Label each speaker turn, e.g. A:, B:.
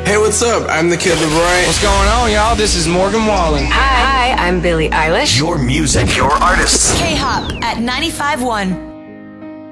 A: Hey, what's up? I'm the Kid LAROI.
B: What's going on, y'all? This is Morgan Wallen.
C: Hi, I'm Billie Eilish.
D: Your music, your artists.
E: K-Hop at 95.1.